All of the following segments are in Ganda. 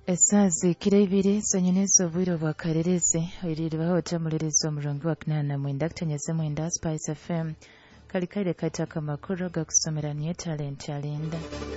Esazi kirebire sanyineza obwiro bwa karereze iriribaho otamuliriza omurungi wa kinana mwenda kutanyeze mwenda Spice FM kalikaire kataka makuru gakusomera nye talent alinda.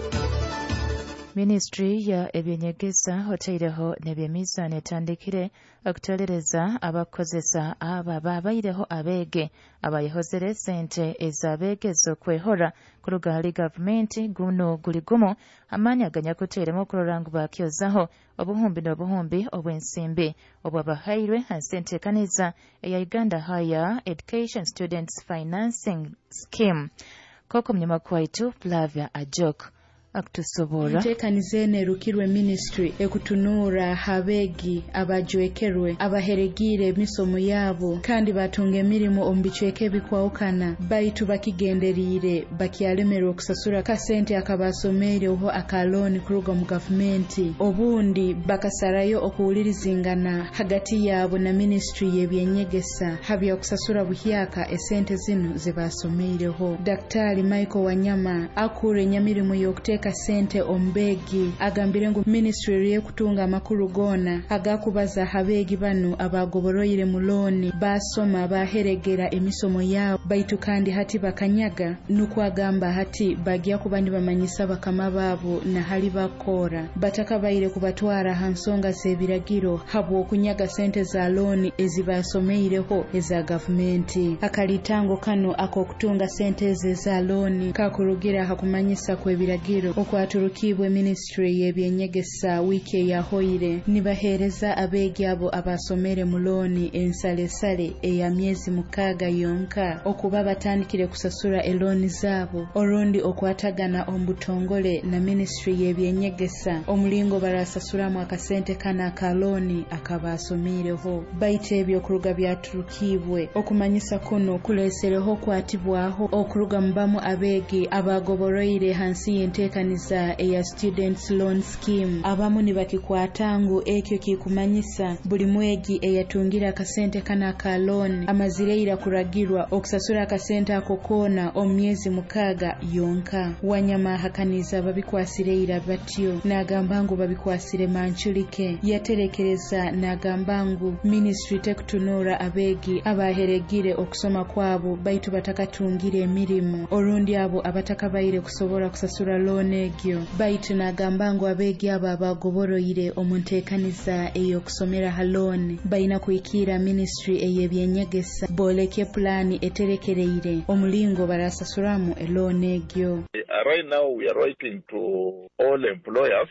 Ministry ya ebyenyegesa otaireho nebyemizana etandikire okutolereza abakozesa aba abayireho abege abayehozere sente ezabege zokwehora ku lugali gavumenti guno guli gumu amaanyi aganya kuteeremu okulolangu bakyozaho obuhumbi n'obuhumbi obw'ensimbi obwabahairwe hansi enteekaniza eya Uganda Higher Education Students Financing Scheme. Koko mnyamaku waitu Flavia Ajok akutusobora ntekanize nerukirwe ministry ekutunura habegi abajwekerwe abaheregire emisomo yabo kandi batunga emirimo ombicweke bikwawukana baitu bakigenderire bakyalemerwa okusasura kasente akabasomere oho akaloni kuruga mu gavumenti obundi bakasarayo okuwulirizingana hagati yabo na ministry yebyenyegesa habya okusasura buhyaka esente zino zebasomereho. Daktari Michael Wanyama akure nyamirimo yokuteka sente ombegi agambire ngu ministry ye kutunga makuru gona agakubaza habegi banu abagoboroyire muloni basoma baheregera emisomo yabo baitu kandi hati bakanyaga nukwagamba hati bagya kubandi bamanyisa bakama babo na hali bakora batakabaire kubatwara hansonga sebiragiro habwo okunyaga sente za loni ezibasomeireho eza gavumenti akalitango kano akokutunga sente za loni kakurugira hakumanyisa kwebiragiro okwaturukibwe ministry yebyenyegesa wiki yahoire nibahereza abegi abo abasomere muloni ensalesale eya myezi mukaga yonka okuba batandikire kusasura eloni zabo orundi okwatagana ombutongole na ministry yebyenyegesa omulingo barasasura mu akasente kana kaloni akabasomireho baite ebyo kuruga byaturukibwe okumanyisa kuno kulesereho kwatibwaho okuruga mbamu abegi abagoboroire hansi yentekaniza eya students loan scheme abamu ni bakikwatangu ekyo kikumanyisa buli mwegi eyatungira akasente kana ka loan amazireira kuragirwa okusasura akasente akokona omyezi mukaga yonka. Wanyama hakaniza babikwasireira batyo nagambangu babikwasire manchulike yaterekereza nagambangu ministry tekutunura abegi abaheregire okusoma kwabo baitu batakatungire emirimo orundi abo abatakabaire kusobora kusasura loan egyo baitu nagambangu abegi abo abagoboroire omuntekaniza eyo kusomera haloni baina kuikira ministry eyebyenyegesa boleke plani eterekereire omulingo barasasuramu elone egyo. Right now we are writing to all employers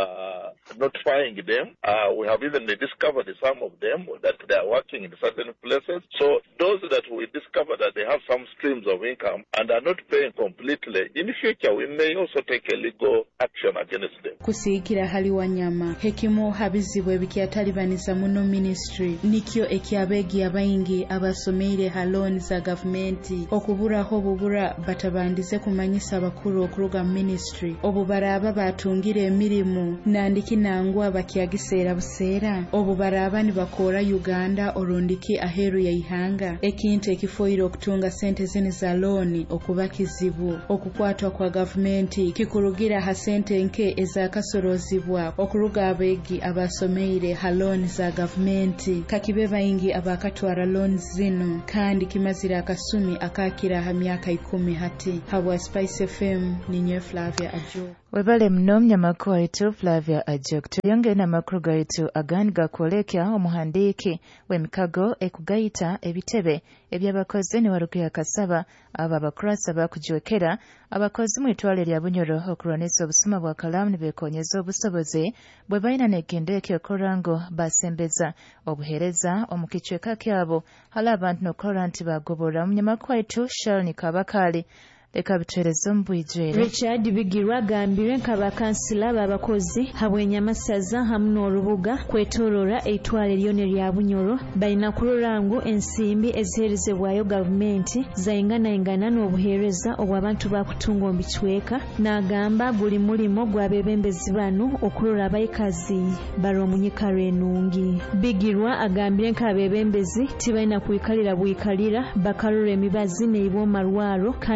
notifying them. We have even discovered some of them that they are working in certain places. So those that we discover that they have some streams of income and are not paying completely, in the future we may also take a legal action against them. Kusikira hali Wanyama hekimo habizibwe bikiatalibaniza muno ministry nikyo ekyabegi abayingi abasomeire haloni za gavumenti okubura ho bubura batabandize kumanyisa bakuru okuruga ministry obubaraba batungire emirimo nandiki nangwa bakyagisera busera obubaraba ni bakora Uganda orundiki aheru ya ihanga ekintu ekifoire okutunga sente zini za loni okubakizibu okukwatwa kwa gavumenti kikurugira ha sente nke ezakasorozibwa okuruga abegi abasomeire haloni za gavumenti kakibeba ingi abakatwara loan zino kandi kimazira akasumi akakira ha myaka 10 hati. Habwa Spice FM ninyo Flavia Ajo webale mno mnyamaku waitu Flavia Ajok tuyonge na makuru gaitu agani gakwolekya omuhandiki w'emikago ekugaita ebitebe ebyabakozi ni warukuya kasaba aba bakurasa bakujwekera abakozi mu itwale lya Bunyoro okulwanisa obusuma bwa kalamu ne bekonyeza obusobozi bwe baina negende ekyokorango basembeza obuhereza omukicweka kyabo hala abantu nokola nti bagobora mnyamaku waitu Shalni Kabakali ekabitereza mbwijere. Richard Bigirwa gambire nkabakansila babakozi habwenyamasaza hamno orubuga kwetorora eitwale lyone lya Bunyoro baina kulorango ensimbi eziherezebwayo gavumenti zaingana n'obuhereza obw'abantu bakutunga ombicweka nagamba buli mulimo gwabebembezi bano okulora abayikazi baromunyikaro enungi. Bigirwa agambire nkabebembezi tibaina kuikalira bwikalira bakalora emibazi neibwo marwaro kandi neto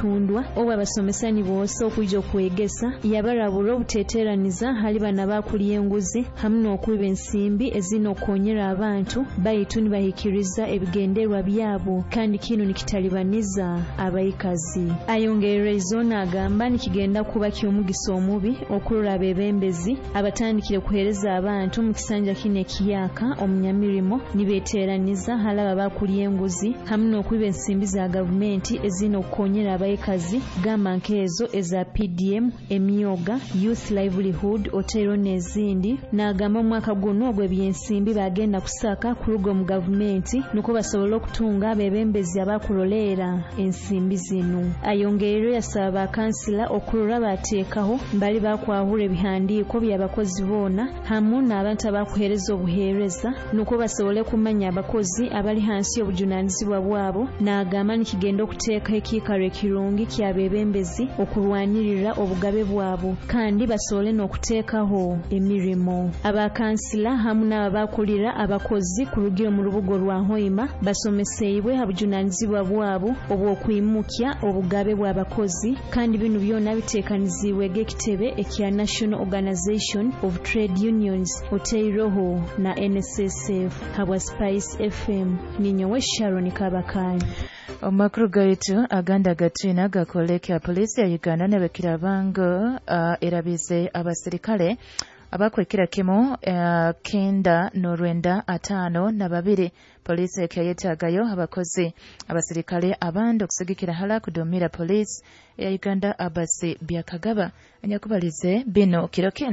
bitundwa oba basomesani bose okujja okwegesa yabarabula obuteeteraniza hali bana bakulya enguzi hamwe n'okwiba ensimbi ezina okukonyera abantu bayitu nibahikiriza ebigenderwa byabo kandi kino nikitalibaniza abayikazi. Ayongerezo n'agamba nikigenda kuba ky'omugisa omubi okulora abebembezi abatandikire kuheereza abantu mu kisanja kino ekiyaka omunyamirimo nibeeteraniza halaba bakulya enguzi hamwe n'okwiba ensimbi za gavumenti ezina okukonyera abayikazi gamba nkeezo eza PDM, emyoga, Youth Livelihood, Otero n'ezindi. N'agamba omwaka guno ogw'ebyensimbi bagenda kusaka ku lugo mu gavumenti nuko basobola okutunga abebembezi abakuloleera ensimbi zino. Ayongereyo yasaba bakansila okulora bateekaho mbali bakwahura ebihandiiko by'abakozi boona hamu n'abantu abakuheereza obuheereza nuko basobole kumanya abakozi abali hansi y'obujunaanyizibwa bwabo. N'agamba nikigenda okuteeka ekiikaro ekirungi ky'abebembezi okulwanirira obugabe bwabo kandi basobole n'okuteekaho emirimo. Abakansila hamu n'abakulira abakozi ku lugero mu lubugo lwa Hoima basomeseibwe habujunaanyizibwa bwabo obw'okwimukya obugabe bw'abakozi kandi bino byonna biteekanizibwa ekitebe ekya National Organization of Trade Unions Oteiroho na NSSF. Habwa Spice FM ninyowe Sharon Kabakani. Omakuru gaitu aganda gatina gakolekya polisi ya Uganda nebekirabango erabize abasirikale abakwekera kimo 9,952 polisi ekayetagayo abakozi abasirikale abandi okusigikira hala kudumira polisi ya Uganda Abasi Byakagaba anyakubalize bino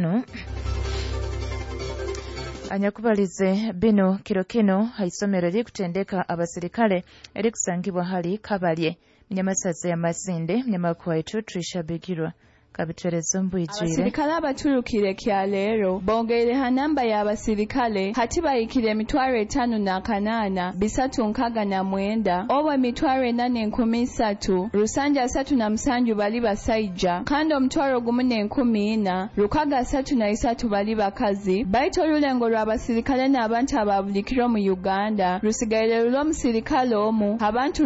kirokino haisomero likutendeka abasirikale elikusangibwa hali kabalye mnyamasaza ya Masinde mnyamakwaito Trisha Bigirwa kabitwerezo mbwijire. Abasirikale abatulukire kya leero bongereha namba y'abasirikale hati bayikire emitwaro 5,800 3,900 oba emitwaro 8,300 rusanja 3,700 bali basajja kandi omutwaro 1,400 lukaga 3,300 bali bakazi. Baito olulengo lw'abasirikale n'abantu ababulikiro mu Uganda lusigaire lw'omusirikale omu abantu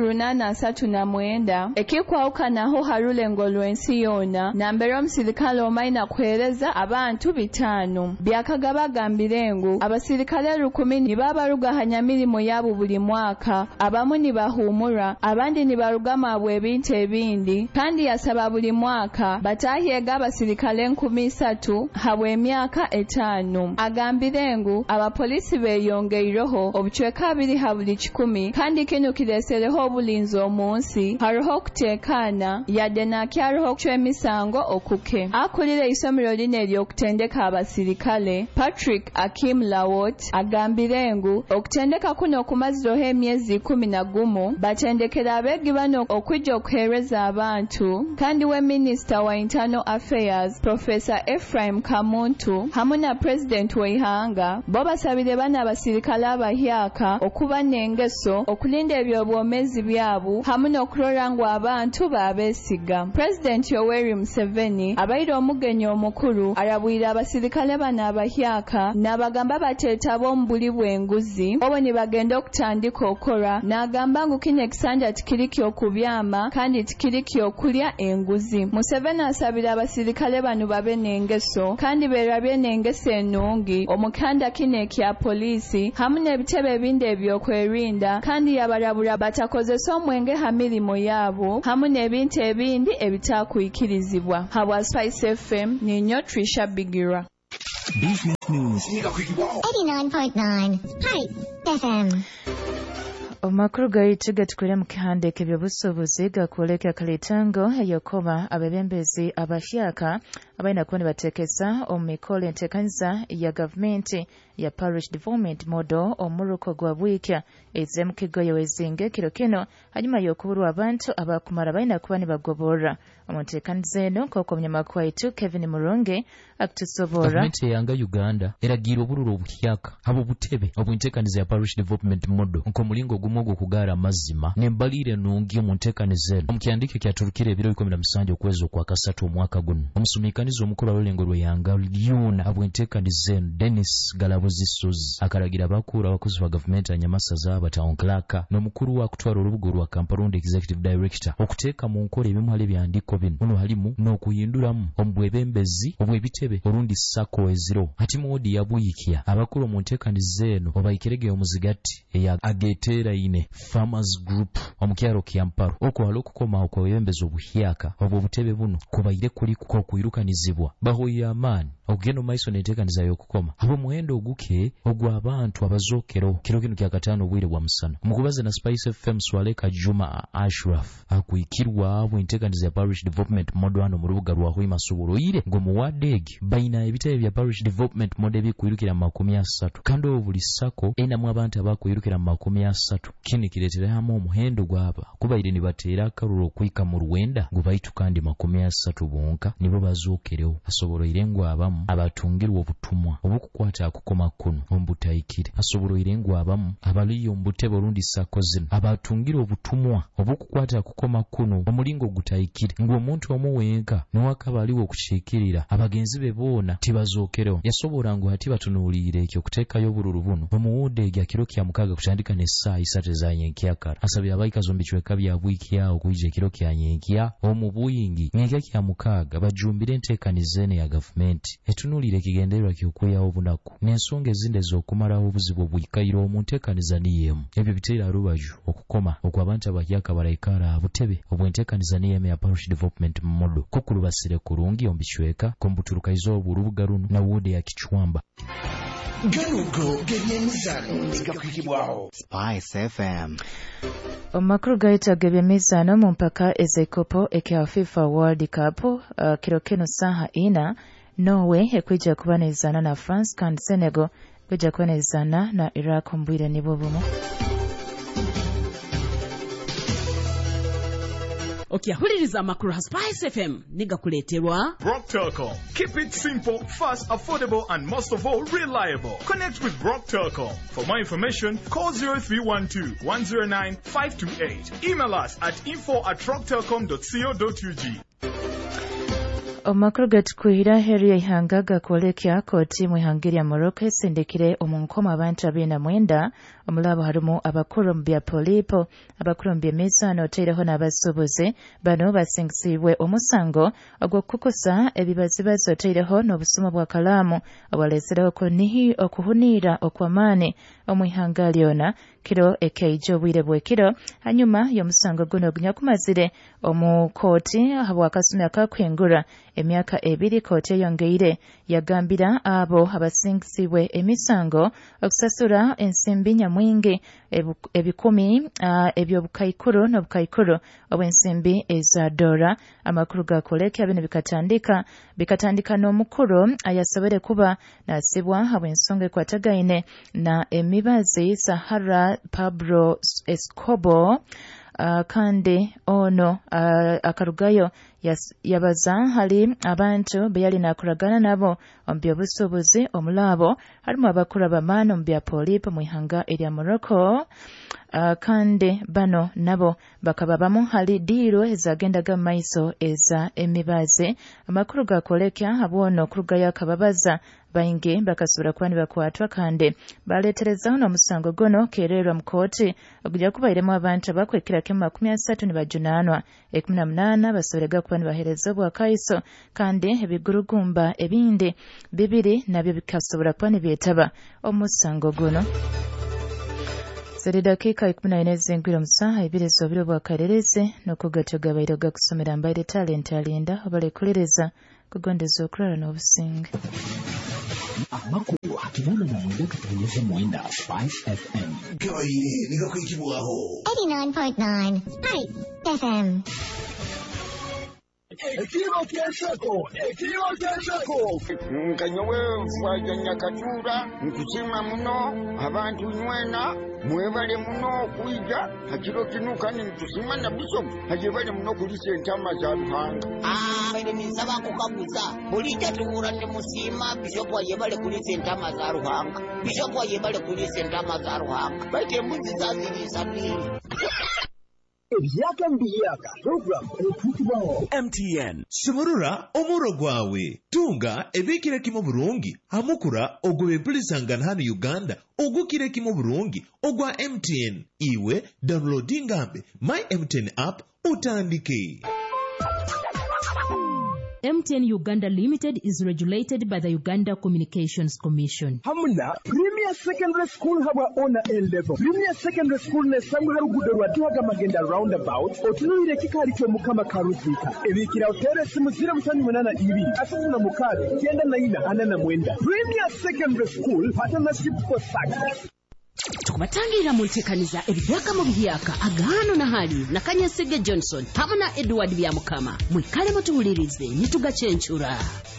839 ekikwawukanaho halulengo lw'ensi yona nambera omusirikale omaina kuhereza abantu 5. Byakagaba gambirengu abasirikale 10 nibabarugahanya mirimo yabo buli mwaka abamu nibahumura abandi nibarugama abwe ebintu ebindi kandi yasaba buli mwaka batahiyega abasirikale 3,000 habwe emyaka 5. Agambirengu abapolisi beyongeiroho obuchweka 2 habuli 10 kandi kino kiresereho obulinzi omunsi hariho kutekana yadde nakyaroho kuchwemisango okuke. Akulire isomero lino ery'okutendeka abasirikale Patrick Akim Lawot agambirengu okutendeka kuno okumaziroho emyezi 11 batendekera abegi bano okwijja okuhereza abantu kandi we Minister wa Internal Affairs Professor Ephraim Kamuntu hamu na President Waihanga bo basabire bana abasirikale abahyaka okuba n'engeso okulinda ebyobwomezi byabo hamu n'okulora ngu abantu babesiga. President Yoweri Museveni abaire omugenyi omukulu arabwira abasirikale bana abahyaka n'abagamba bateetaba omubuli bw'enguzi obo ne bagenda okutandika okora n'agamba ngu kino ekisanja tikiriki okubyama kandi tikiriki okulya enguzi. Museveni asabira abasirikale bano babe n'engeso kandi beerabye n'engeso ennungi omukanda kino ekya polisi hamu n'ebitebe ebindi ebyokwerinda kandi yabalabula batakozesa omwenge ha mirimo yaabo hamu n'ebintu ebindi ebitakuyikirizibwa. Habwa Spice FM ninyo Trisha Bigirwa. Business News 89.9 Hype FM. Omakuru gaitu gatukwira mu kihandike by'obusuubuzi gakuoleka kaletango eyokoba abebembezi abahyaka abaina kuba nibateekesa omu mikolo enteekaniza ya gavumenti ya Parish Development Model omuruko gwa bwikya eze mu kigoye wezinge kiro kino hanyuma y'okubulwa abantu abakumara baina kuba nibagoborra omunteekaniza eno nk'oko munyamakuru waitu Kevin Murunge akutusobora. Gavumenti yanga Uganda eragira obululu obuhyaka abo butebe obw'enteekaniza ya Parish Development Model nk'omulingo mwogo kugara mazima nembalire nungi mu nteekaniza omukiandike kyaturukira ebiro 17 okwezi kwa kasatu omwaka guno omusumikanizo omukulu w'olulengo lwe Yanga lyuna abwenteekaniza Dennis Galabuzisozi akalagira abakulu abakozi ba gavumenti anyamasa z'aba town clerk n'omukulu wa kutwala olubugo lwa Kampala executive director okuteeka mu nkola ebimuhale byandiko bino muno halimu n'okuyindulamu omubwebembezi obwebitebe olundi sako eziro ati muwodi yabuyikya abakulu mu nteekaniza eno obayikirege omuzigati eya agetera ine farmers group omukyalo kyamparo okwala okukoma okwebembezi obuhyaka obwo butebe buno kubayire kuli kuyirukanizibwa bahoya amaani okugenda maiso n'enteekaniza y'okukoma abo muwendo oguke ogw'abantu abazookero kiro kino kya kataano obwire bwa musana omukubaze na Spice FM Swaleka Juma Ashraf akuyikirwa bw'enteekaniza ya parish development model hano mu rubuga rwa Hoima Sobuloire ng'omuwaddeegi bayina ebitebe bya parish development model bikuyirukira mu 30 kandi buli sako enamu abantu abakuyirukira mu 30 kini kireeteramu omuhendo gw'aba kubayire ne bateera akalulu okuyika mu Rwenda gubayitu kandi 30 bonka nibo bazookerewo asoboloire ng'abamu abatungirwa obutumwa obukukwata akukoma kuno ombutayikire asoboloire ng'abamu abaliyo mbutebe olundi sako zino abatungirwa obutumwa obukukwata akukoma kuno omulingo gutayikire ng'omuntu omuwenka newakabaliwo okukiikirira abagenzi be boona tibazookerewo yasobola ngo ati batunuulire ekyo okuteekayo obululu buno omuwoddeegi akiro kya mukaaga kutandika n'essaawa 3 ez'anyenkya asabye abayika zombi kiweka byabwikyawo okuyija ekiro kya nyenkya omubuyingi nyenkya kya mukaaga bajumbire enteekaniza eno ya gavumenti etunuulire ekigendererwa ky'okweyawo obunaku n'ensonga ezindi ez'okumalawo obuzibu obuyikairo mu nteekaniza niyeemu ebyo biteera lubaju okukoma okw'abantu abahyaka balayikaala butebe obwenteekaniza niyeemu ya parish development model kukulubasire kurungi ombicweka kombutulukaizo oburubuga runo na wode ya Kichwamba Galugo gebyemizano nigakukibwaho Spice FM Omakuru gaitaga ebyemizano mu mpaka ez'ekopo ekya FIFA World Cup kiro kino saha ina Norway ekwija kubanezana na France kandi Senegal kwija kubanezana na Iraq mbwire nibo bumo Okiyahuliriza amakuru ha Spice FM nigakuleterwa Brock Telecom. Keep it simple, fast, affordable and most of all reliable. Connect with Brock Telecom. For more information, call 0312 109 528. Email us at info@rocktelecom.co.ug. Omakuru gatukuhira heri ihanga gakolekya koti muhangiria Morocco sindikire omunkoma abantu 29 omulabo harimu abakuru mu bya polipo abakuru mu by'emizano oteereho n'abasuubuzi bano basingisibwe omusango ogw'okukusa ebibazibazi oteereho n'obusumu bwa kalaamu obwalesereho okuhunira okw'amaani omwihanga lyona kiro ekeijo obwire bw'ekiro hanyuma y'omusango guno ogunyakumazire omu kooti habw'akasumi akakwengura emyaka 2 kooti eyongeire yagambira abo abasingisibwe emisango okusasura ensimbi nyamwingi ebikumi ebyobukaikuru n'obukaikuru obw'ensimbi eza dola amakuru gakolekya bino bikatandika n'omukuru ayasobere kuba nasibwa habw'ensonga ekwatagaine na emibazi Sahara Pablo Escobar kandi ono akarugayo yabaza hali abantu beyali nakuragana nabo ombya obusuubuzi omulabo halimu abakulu abamaani mu bya polipo mu ihanga erya Morocco kandi bano nabo bakaba bamu hali diiro ezagendaga mu maiso eza emibazi amakuru gakolekya habwono okurugayo akababaza baingi bakasubira kuba nibakwatwa kandi baleeterezaho n'omusango guno keererwa mu kooti ogujja kubairemu abantu abakwekirako 30 nibajunaanwa 18 basoberega kuba nibaheereza obwakaiso kandi ebigurugumba ebindi 2 nabyo bikasobora kuba nibyetaba omusango guno Seri dakika 14 zengwira musaha ibirezo biro bwakarereze n'okugatoga bairo gakusomera mbaire talent alinda obalekolereza kugondeza okulala n'obusinga amakuru hatubona na mwenda katanyeze mwenda Spice FM gaire nigakuyikibwaho 89.9 Spice FM Ekiro kyensako nkanyowe wajanya katura nkusima muno abantu nywena mwebale muno kuija hakiro kinukani nkusima na bishop hajebale muno kuli sentama za Ruhanga ere misaba kukaguza bulija tuburane musima bishop wajebale kuli sentama za Ruhanga bishop wajebale kuli sentama za Ruhanga baite mbuzi za zili sabili program MTN Shimurura omuro gwawe tunga ebikire kimo burungi hamukura ogwe mpulizangana hano Uganda ogukire kimo burungi ogwa MTN iwe downloading ngambe my MTN app utandike. MTN Uganda Limited is regulated by the Uganda Communications Commission. Hamuna Premier Secondary School haba ona A-level. Premier Secondary School ne samwe harugudo rwatuhaga magenda roundabout. Otunuire kikali cyo mukama karuzika. Ebikira utere simu 082 asatu na mukale kenda na ina anana mwenda. Premier Secondary School partnership for success. Tukumatangira muntekaniza ebyaka mu byaka agano na hali na Kanyesege Johnson hamwe na Edward Byamukama mwikale mutuwulirize nitugacyenchura.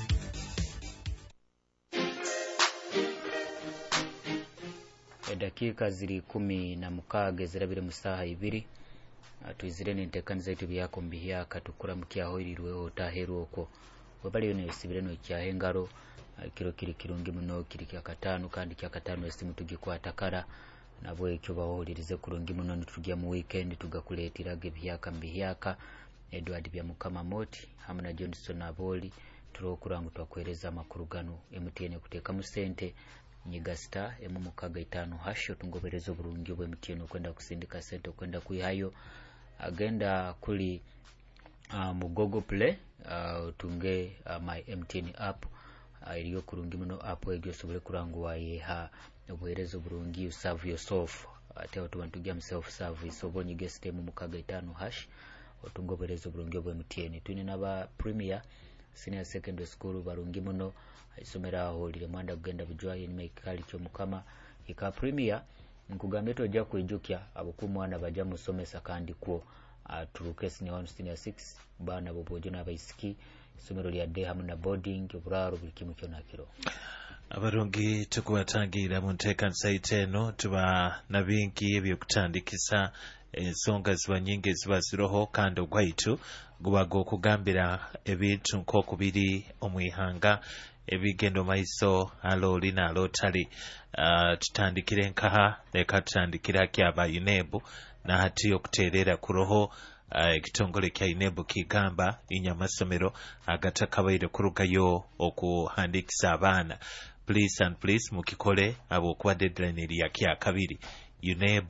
Dakika ziri 16 zirabire mu saha 2 atuzire n'entekaniza itu byako mbyaka tukura mukyaho irirweho taheru okwo wabali yone sibire no cyahengaro kiro kirungi muno kiri kya katano kandi kya katano esimu tugikwatakara nabo ekyo bahoririze kurungi muno nitujya mu weekend tugakuletiraga byaka mbyaka Edward Byamukama moti hamuna Johnson Aboli turokurangu twakwereza makuru gano MTN kuteka mu sente nyigasta emu mukaga 5 hasho tungoberezo burungi bwe MTN kwenda kusindika sente kwenda kuihayo agenda kuli mu Google Play tunge my MTN app iliyo kurungi muno app egyo sobole kurangu wayeha obuherezo burungi usave yourself ate otubantugia self service obonyi guest mu mukaga 5 hash otungoberezo burungi bwe MTN tuni naba Premier Senior Secondary School barungi muno isomera aho lire mwanda kugenda bujwaye ni mekali cyo mukama ika Premier nkugambe tojja kwijukya abokumwana bajja musomesa kandi kwo turuke senior 1 senior 6 bana bobojo n'abayisiki isomero lya de hamwe na boarding oburaro buli kimu cyo nakiro abarungi tukubatangira mu ntekanisa iteno tuba nabingi ebyokutandikisa ensonga ziba nyingi ziba ziroho kandi ogwaitu gubaga okugambira ebintu nk'okubiri omwihanga ebigendo maiso aloli nalotali tutandikire nkaha leka tutandikira kyaba UNEB na hati okuterera kuroho ekitongole kya UNEB kigamba inyamasomero agatakabaire kurugayo okuhandikisa abaana please and please mukikole abo kuba deadline ya kya kabiri UNEB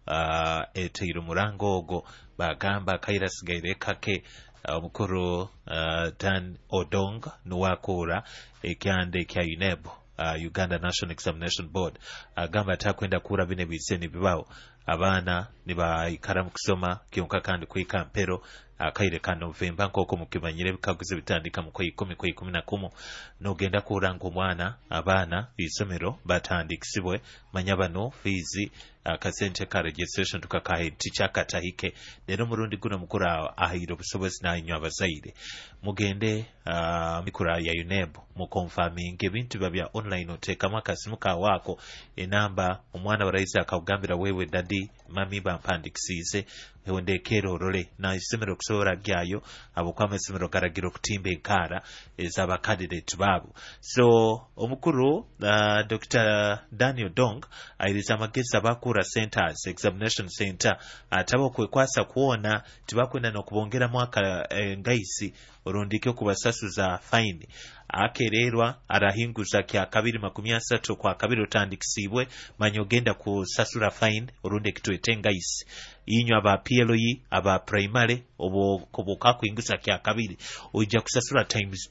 etiro murango ogo bagamba kaira sigaire kake omukuru Dan Odong nuwakura ekyande kya UNEB Uganda National Examination Board agamba atakwenda kura bine biseni bibao abana niba ikara mukusoma kyonka kandi kwikampero akaire ka November nkoko mukimanyire bikaguze bitandika mu 10 nogenda kuranga omwana abana isomero batandikisibwe manyabano fizi akasente ka registration tukakahe tichakatahike lero murundi guno mukura ahiro busobozi nanywa abazaire mugende mikura ya UNEB mu confirming ebintu babya online oteka makasimu ka wako enamba omwana barayiza akagambira wewe dadi mami bampandikisize wende kero role na isomero kusora gyayo abokwama isomero garagiro kutimbe nkara ezaba candidate babu so omukuru Dr. Daniel Dong airiza mageza bakura centers examination center atabo kwekwasa kuona tibakwenda nokubongera mwaka ngaisi orundike kubasasuza fine akererwa arahinguza kya 230 kwa 2 otandikisibwe manyogenda kusasura fine orunde kitwete ngaisi inyo aba PLE aba primary obo kubuka kuinguza kya 2 ojja kusasura times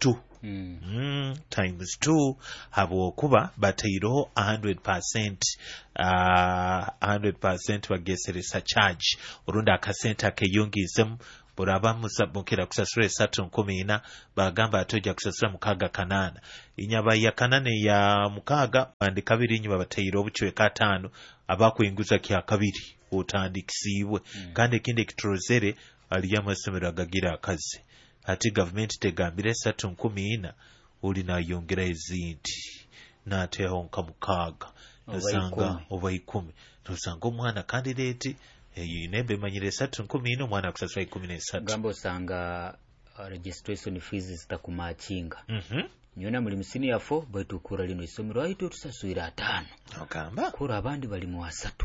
2 times 2 habo kuba batayiro 100% 100% bageseresa charge orunda akasenta keyongizem buraba musabukira kusasura 310 bagamba atoja kusasura mukaga kanana inyaba ya kanane ya mukaga bandi kabiri inyuma batayiro obuchwe katano abakuinguza kya 2 utandikisibwe kandi kindi kitrozere aliya masomero agagira akazi ati gavumenti tegambire 3,400 uli nayongera ezindi nateho nka 6 nosanga oba 10 nosanga omwana kandidate nembe manyire 3,400 omwana akusasula 13 gamba osanga registration fees zitakumachinga nyona muli musini yafo bwetukura lino isomero aito tusaswira 5 okamba kura abandi bali mu 3